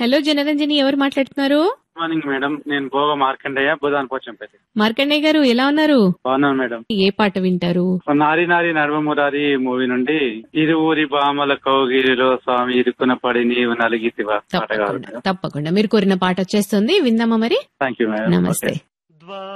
Hello Janaranjani, ఎవరు మాట్లాడుతున్నారు? Morning madam, నేను భోగ మార్కండయ్య, బుధాన్ పోచంపేట. మార్కండయ్య గారు ఎలా ఉన్నారు? బాగున్నాను మేడం. ఏ పాట వింటారు? నారి నారి నడవమురారి మూవీ నుండి ఇరువురి బామల కౌగిలిలో స్వామి ఇరుకున పడి నీవు నలిగితివా పాట కావాలి. తప్పకుండా మీరు కోరిన పాట వచ్చేస్తుంది, విందామా మరి? Thank you madam. నమస్తే.